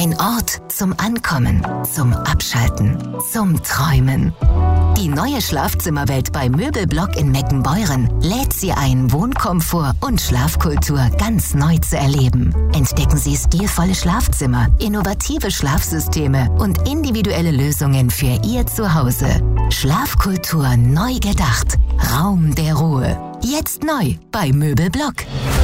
Ein Ort zum Ankommen, zum Abschalten, zum Träumen. Die neue Schlafzimmerwelt bei Möbelblock in Meckenbeuren lädt Sie ein, Wohnkomfort und Schlafkultur ganz neu zu erleben. Entdecken Sie stilvolle Schlafzimmer, innovative Schlafsysteme und individuelle Lösungen für Ihr Zuhause. Schlafkultur neu gedacht. Raum der Ruhe. Jetzt neu bei Möbelblock.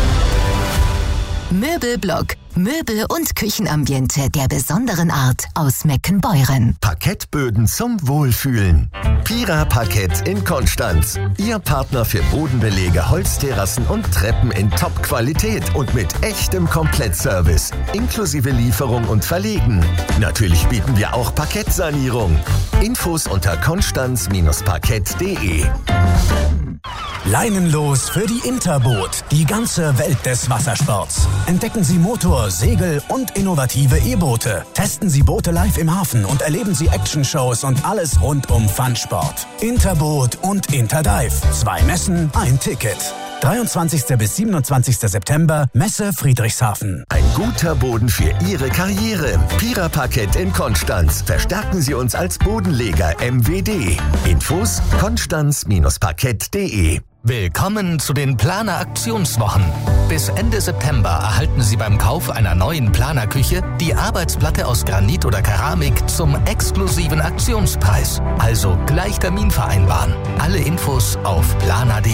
Möbelblock. Möbel- und Küchenambiente der besonderen Art aus Meckenbeuren. Parkettböden zum Wohlfühlen. Pira Parkett in Konstanz. Ihr Partner für Bodenbelege, Holzterrassen und Treppen in Top-Qualität und mit echtem Komplettservice. Inklusive Lieferung und Verlegen. Natürlich bieten wir auch Parkettsanierung. Infos unter konstanz-parkett.de. Leinenlos für die Interboot, die ganze Welt des Wassersports. Entdecken Sie Motor, Segel und innovative E-Boote. Testen Sie Boote live im Hafen und erleben Sie Actionshows und alles rund um Funsport. Interboot und Interdive. 2 Messen, ein Ticket. 23. bis 27. September, Messe Friedrichshafen. Ein guter Boden für Ihre Karriere. Pira Parkett in Konstanz. Verstärken Sie uns als Bodenleger MWD. Infos konstanz-parkett.de. Willkommen zu den Planer Aktionswochen. Bis Ende September erhalten Sie beim Kauf einer neuen Planerküche die Arbeitsplatte aus Granit oder Keramik zum exklusiven Aktionspreis. Also gleich Termin vereinbaren. Alle Infos auf planer.de.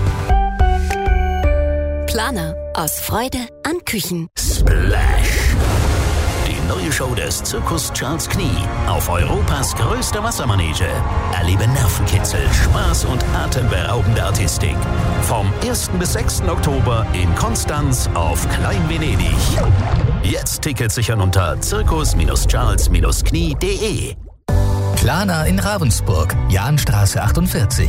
Planer. Aus Freude an Küchen. Splash! Die neue Show des Zirkus Charles Knie auf Europas größter Wassermanege. Erlebe Nervenkitzel, Spaß und atemberaubende Artistik. Vom 1. bis 6. Oktober in Konstanz auf Klein Venedig. Jetzt Tickets sichern unter zirkus-charles-knie.de. Planer in Ravensburg, Jahnstraße 48.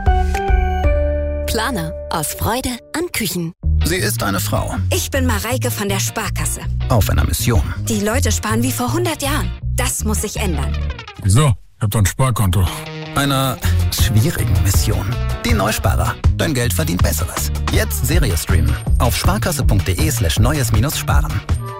Planer. Aus Freude an Küchen. Sie ist eine Frau. Ich bin Mareike von der Sparkasse. Auf einer Mission. Die Leute sparen wie vor 100 Jahren. Das muss sich ändern. Wieso? Ich hab doch ein Sparkonto. Einer schwierigen Mission. Die Neusparer. Dein Geld verdient Besseres. Jetzt Serie streamen. Auf sparkasse.de/neues-sparen.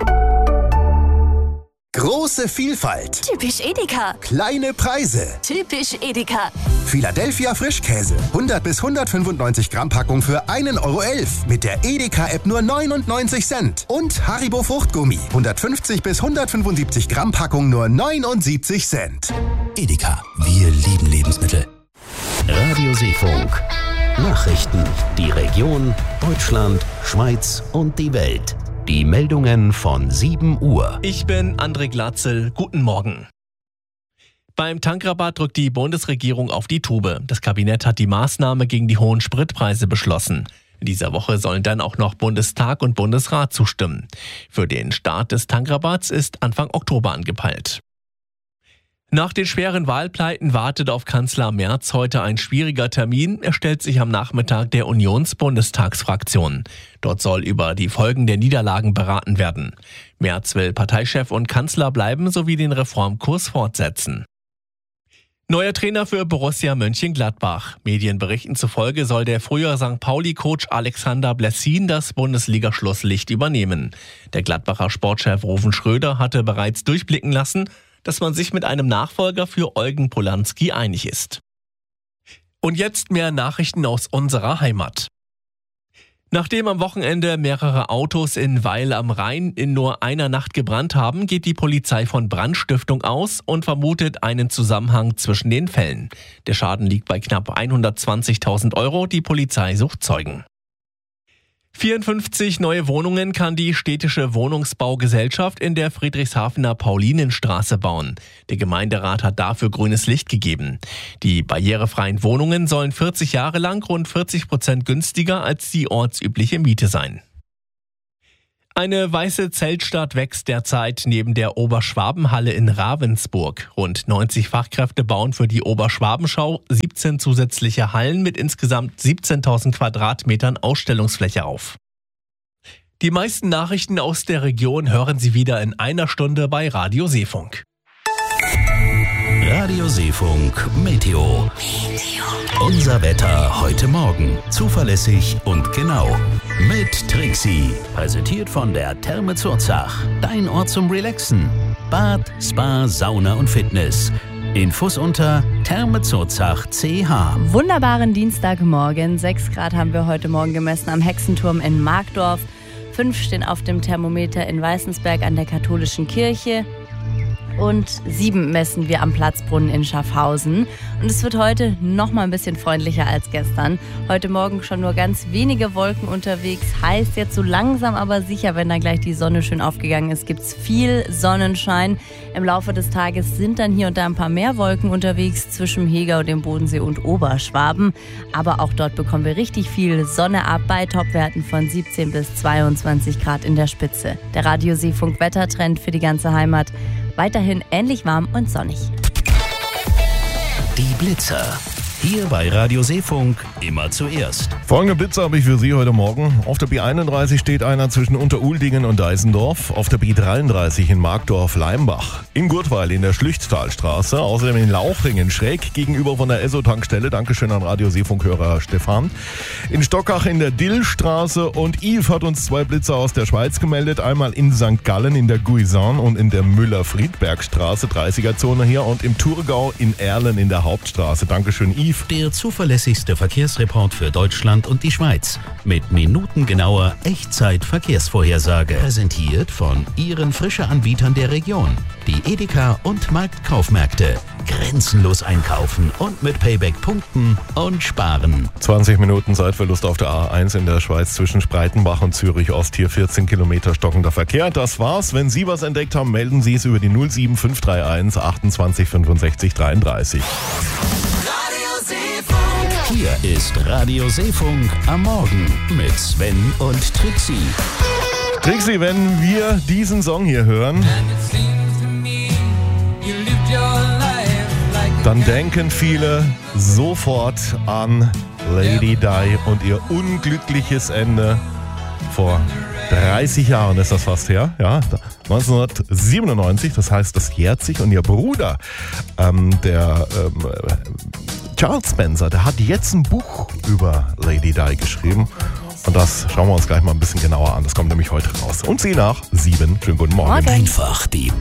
Große Vielfalt. Typisch Edeka. Kleine Preise. Typisch Edeka. Philadelphia Frischkäse. 100 bis 195 Gramm Packung für 1,11 € mit der Edeka-App nur 99 Cent. Und Haribo Fruchtgummi. 150 bis 175 Gramm Packung nur 79 Cent. Edeka, wir lieben Lebensmittel. Radio Seefunk. Nachrichten. Die Region, Deutschland, Schweiz und die Welt. Die Meldungen von 7 Uhr. Ich bin André Glatzel. Guten Morgen. Beim Tankrabatt drückt die Bundesregierung auf die Tube. Das Kabinett hat die Maßnahme gegen die hohen Spritpreise beschlossen. In dieser Woche sollen dann auch noch Bundestag und Bundesrat zustimmen. Für den Start des Tankrabatts ist Anfang Oktober angepeilt. Nach den schweren Wahlpleiten wartet auf Kanzler Merz heute ein schwieriger Termin. Er stellt sich am Nachmittag der Unions-Bundestagsfraktion. Dort soll über die Folgen der Niederlagen beraten werden. Merz will Parteichef und Kanzler bleiben sowie den Reformkurs fortsetzen. Neuer Trainer für Borussia Mönchengladbach. Medienberichten zufolge soll der frühere St. Pauli-Coach Alexander Blessin das Bundesliga-Schlusslicht übernehmen. Der Gladbacher Sportchef Ruven Schröder hatte bereits durchblicken lassen, dass man sich mit einem Nachfolger für Eugen Polanski einig ist. Und jetzt mehr Nachrichten aus unserer Heimat. Nachdem am Wochenende mehrere Autos in Weil am Rhein in nur einer Nacht gebrannt haben, geht die Polizei von Brandstiftung aus und vermutet einen Zusammenhang zwischen den Fällen. Der Schaden liegt bei knapp 120.000 €. Die Polizei sucht Zeugen. 54 neue Wohnungen kann die städtische Wohnungsbaugesellschaft in der Friedrichshafener Paulinenstraße bauen. Der Gemeinderat hat dafür grünes Licht gegeben. Die barrierefreien Wohnungen sollen 40 Jahre lang rund 40% günstiger als die ortsübliche Miete sein. Eine weiße Zeltstadt wächst derzeit neben der Oberschwabenhalle in Ravensburg. Rund 90 Fachkräfte bauen für die Oberschwabenschau 17 zusätzliche Hallen mit insgesamt 17.000 Quadratmetern Ausstellungsfläche auf. Die meisten Nachrichten aus der Region hören Sie wieder in einer Stunde bei Radio Seefunk. Radio Seefunk Meteo. Unser Wetter heute Morgen. Zuverlässig und genau. mit Trixie. Präsentiert von der Therme Zurzach. Dein Ort zum Relaxen. Bad, Spa, Sauna und Fitness. Infos unter thermezurzach.ch. Wunderbaren Dienstagmorgen. 6 Grad haben wir heute Morgen gemessen am Hexenturm in Markdorf. 5 stehen auf dem Thermometer in Weißensberg an der katholischen Kirche. Und 7 messen wir am Platzbrunnen in Schaffhausen. Und es wird heute noch mal ein bisschen freundlicher als gestern. Heute Morgen schon nur ganz wenige Wolken unterwegs. Heißt jetzt so langsam aber sicher, wenn dann gleich die Sonne schön aufgegangen ist, gibt es viel Sonnenschein. Im Laufe des Tages sind dann hier und da ein paar mehr Wolken unterwegs zwischen Hegau, dem Bodensee und Oberschwaben. Aber auch dort bekommen wir richtig viel Sonne ab bei Topwerten von 17 bis 22 Grad in der Spitze. Der Radio Seefunk Wettertrend für die ganze Heimat. Weiterhin ähnlich warm und sonnig. Die Blitzer. Hier bei Radio Seefunk immer zuerst. Folgende Blitzer habe ich für Sie heute Morgen. Auf der B31 steht einer zwischen Unteruldingen und Deisendorf. Auf der B33 in Markdorf-Leimbach. In Gurtweil in der Schlüchttalstraße. Außerdem in Lauchringen schräg gegenüber von der Esso-Tankstelle. Dankeschön an Radio Seefunk-Hörer Stefan. In Stockach in der Dillstraße. Und Yves hat uns 2 Blitzer aus der Schweiz gemeldet. Einmal in St. Gallen in der Guisan und in der Müller-Friedberg-Straße, 30er-Zone hier. Und im Thurgau in Erlen in der Hauptstraße. Dankeschön, Yves. Der zuverlässigste Verkehrsreport für Deutschland und die Schweiz. Mit minutengenauer Echtzeit-Verkehrsvorhersage. Präsentiert von Ihren Frische-Anbietern der Region. Die Edeka und Marktkaufmärkte. Grenzenlos einkaufen und mit Payback punkten und sparen. 20 Minuten Zeitverlust auf der A1 in der Schweiz zwischen Spreitenbach und Zürich Ost. Hier 14 Kilometer stockender Verkehr. Das war's. Wenn Sie was entdeckt haben, melden Sie es über die 07531 28 65 33. Hier ist Radio Seefunk am Morgen mit Sven und Trixie. Trixie, wenn wir diesen Song hier hören, dann denken viele sofort an Lady Di und ihr unglückliches Ende. Vor 30 Jahren ist das fast her, ja, 1997, das heißt, das jährt sich. Und ihr Bruder, Charles Spencer, der hat jetzt ein Buch über Lady Di geschrieben. Und das schauen wir uns gleich mal ein bisschen genauer an. Das kommt nämlich heute raus. Und Sie nach 7. Schönen guten Morgen. Einfach die